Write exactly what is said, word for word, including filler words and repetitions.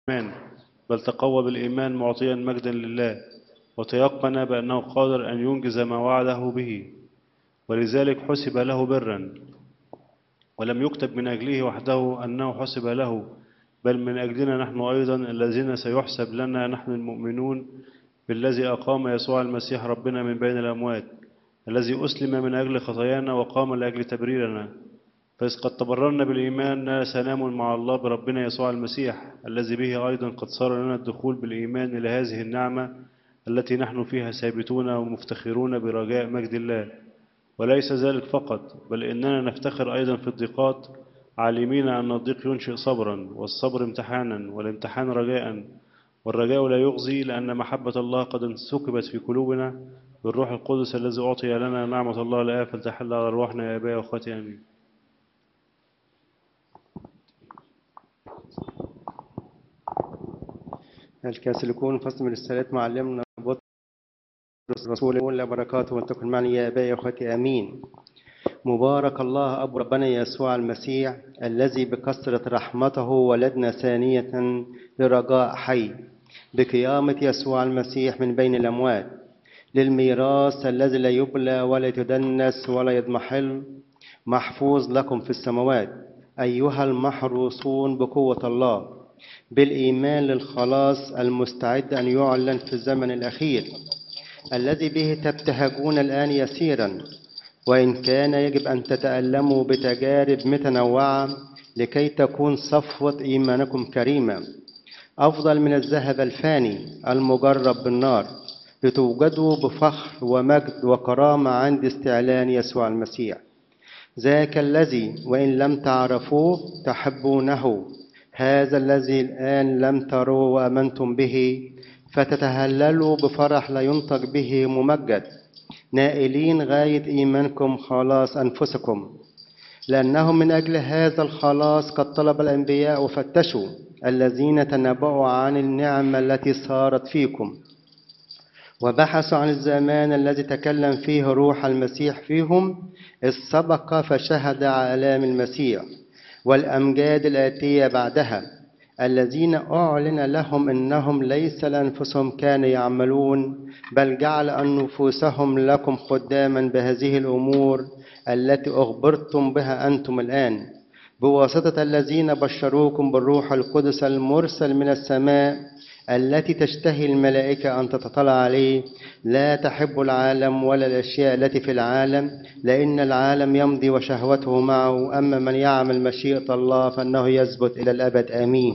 الإيمان، بل تقوى بالإيمان معطيا مجدا لله، وتيقن بأنه قادر أن ينجز ما وعده به، ولذلك حسب له برا، ولم يكتب من أجله وحده أنه حسب له، بل من أجلنا نحن أيضا الذين سيحسب لنا نحن المؤمنون بالذي أقام يسوع المسيح ربنا من بين الأموات، الذي أسلم من أجل خطايانا وقام لأجل تبريرنا. فإذ قد تبررنا بالإيمان سنام مع الله بربنا يسوع المسيح، الذي به أيضا قد صار لنا الدخول بالإيمان إلى هذه النعمة التي نحن فيها ثابتون ومفتخرون برجاء مجد الله. وليس ذلك فقط، بل إننا نفتخر أيضا في الضيقات، عالمين أن الضيق ينشئ صبرا، والصبر امتحانا، والامتحان رجاء، والرجاء لا يخزي، لأن محبة الله قد انسكبت في قلوبنا بالروح القدس الذي أعطي لنا. نعمة الله الآب فلتحل على أرواحنا يا آبائي وأخواتي آمين. الكاثوليكون فصل من الرسالة معلمنا بطرس الرسول يقول بركاته وتكن معنا يا أبائي وأخواتي آمين. مبارك الله أبو ربنا يسوع المسيح الذي بكثرة رحمته ولدنا ثانية لرجاء حي بقيامة يسوع المسيح من بين الأموات، للميراث الذي لا يبلى ولا يتدنس ولا يضمحل، محفوظ لكم في السماوات أيها المحروسون بقوة الله بالإيمان للخلاص المستعد أن يعلن في الزمن الأخير، الذي به تبتهجون الآن يسيرا، وإن كان يجب أن تتألموا بتجارب متنوعة لكي تكون صفوة إيمانكم كريمة أفضل من الذهب الفاني المجرب بالنار، لتوجدوا بفخر ومجد وكرامة عند استعلان يسوع المسيح، ذاك الذي وإن لم تعرفوه تحبونه، هذا الذي الآن لم تروا وأمنتم به، فتتهللوا بفرح لا ينطق به ممجد، نائلين غاية إيمانكم خلاص أنفسكم، لأنهم من أجل هذا الخلاص قد طلب الأنبياء وفتشوا الذين تنبؤوا عن النعمة التي صارت فيكم، وبحثوا عن الزمان الذي تكلم فيه روح المسيح فيهم، إذ سبق فشهد على آلام المسيح والأمجاد الآتية بعدها، الذين أعلن لهم إنهم ليس لأنفسهم كانوا يعملون، بل جعل أنفسهم لكم خداما بهذه الأمور التي أخبرتم بها أنتم الآن، بواسطة الذين بشروكم بالروح القدس المرسل من السماء، التي تشتهي الملائكة أن تتطلع عليه. لا تحب العالم ولا الأشياء التي في العالم، لأن العالم يمضي وشهوته معه، أما من يعمل مشيئة الله فإنه يثبت إلى الأبد آمين.